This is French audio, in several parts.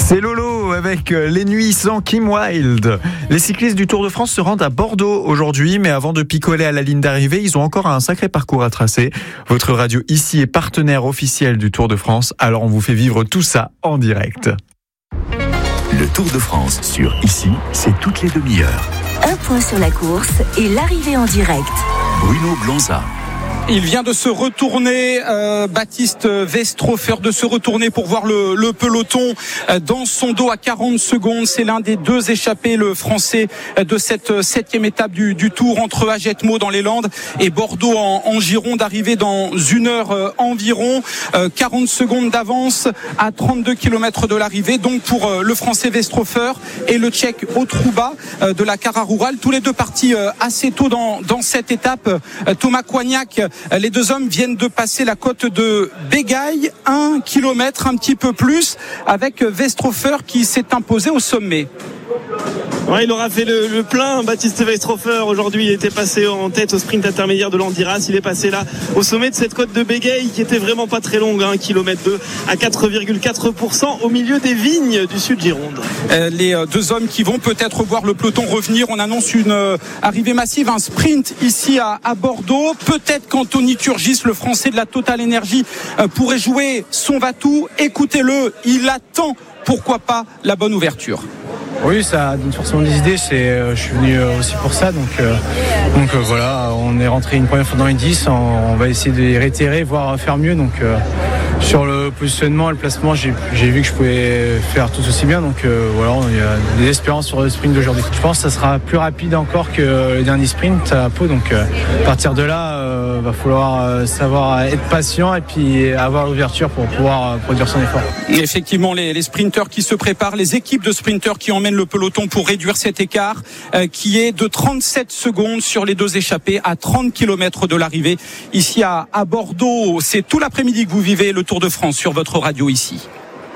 C'est Lolo avec Les Nuits sans Kim Wilde. Les cyclistes du Tour de France se rendent à Bordeaux aujourd'hui, mais avant de picoler à la ligne d'arrivée, ils ont encore un sacré parcours à tracer. Votre radio ici est partenaire officiel du Tour de France, alors on vous fait vivre tout ça en direct. Le Tour de France sur Ici, c'est toutes les demi-heures. Un point sur la course et l'arrivée en direct. Bruno Blanza. Il vient de se retourner, Baptiste Westrhofer, de se retourner pour voir le peloton dans son dos à 40 secondes. C'est l'un des deux échappés, le français, de cette 7e étape du Tour entre Agetmo dans les Landes et Bordeaux en Gironde, arrivé dans une heure environ. 40 secondes d'avance à 32 km de l'arrivée. Donc pour le français Westrhofer et le tchèque Otruba de la Cara Rural, tous les deux partis assez tôt dans cette étape. Thomas Coignac, les deux hommes viennent de passer la côte de Bégaï, 1 km, un petit peu plus, avec Westrhofer qui s'est imposé au sommet. Ouais, il aura fait le plein, Baptiste Westrhofer. Aujourd'hui, il était passé en tête au sprint intermédiaire de l'Andiras. Il est passé là au sommet de cette côte de Bégaï qui était vraiment pas très longue, 1 km 2 à 4,4% au milieu des vignes du sud Gironde. Les deux hommes qui vont peut-être voir le peloton revenir. On annonce une arrivée massive, un sprint ici à Bordeaux. Peut-être qu'Anthony Turgis, le français de la Total Energy, pourrait jouer son va-tout. Écoutez-le, il attend, pourquoi pas, la bonne ouverture. Oui, ça donne forcément des idées. Je suis venu aussi pour ça. Donc voilà, on est rentré une première fois dans les 10. On va essayer de les réitérer, voire faire mieux. Donc sur le positionnement et le placement, j'ai vu que je pouvais faire tout aussi bien. Donc voilà, il y a des espérances sur le sprint d'aujourd'hui. Je pense que ça sera plus rapide encore que le dernier sprint à Pau. Donc à partir de là, va falloir savoir être patient et puis avoir l'ouverture pour pouvoir produire son effort. Et effectivement, les sprinteurs qui se préparent, les équipes de sprinteurs qui emmènent le peloton pour réduire cet écart qui est de 37 secondes sur les deux échappés à 30 km de l'arrivée ici à Bordeaux. C'est tout l'après-midi que vous vivez le Tour de France sur votre radio ici.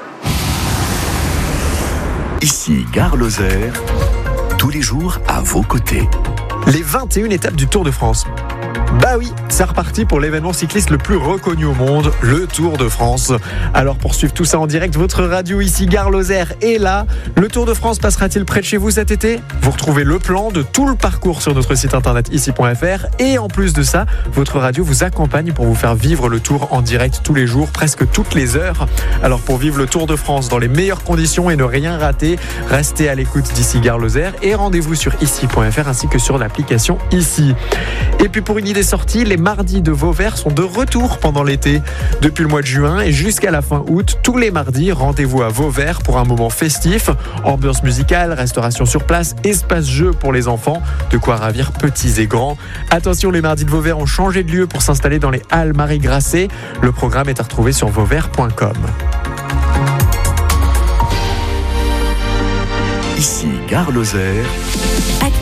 Ici, Gare Lozère, tous les jours à vos côtés. Les 21 étapes du Tour de France. Bah oui, c'est reparti pour l'événement cycliste le plus reconnu au monde, le Tour de France. Alors pour suivre tout ça en direct, votre radio ici, Gare Lozère, est là. Le Tour de France passera-t-il près de chez vous cet été ? Vous retrouvez le plan de tout le parcours sur notre site internet ici.fr. Et en plus de ça, votre radio vous accompagne pour vous faire vivre le Tour en direct tous les jours, presque toutes les heures. Alors pour vivre le Tour de France dans les meilleures conditions et ne rien rater, restez à l'écoute d'ici Gare Lozère et rendez-vous sur ici.fr ainsi que sur l'application Ici. Et puis pour une idée sortie, les mardis de Vauvert sont de retour pendant l'été. Depuis le mois de juin et jusqu'à la fin août, tous les mardis, rendez-vous à Vauvert pour un moment festif. Ambiance musicale, restauration sur place, espace-jeu pour les enfants, de quoi ravir petits et grands. Attention, les mardis de Vauvert ont changé de lieu pour s'installer dans les Halles Marie-Grasset. Le programme est à retrouver sur vauvert.com. Ici, Gare Lozère.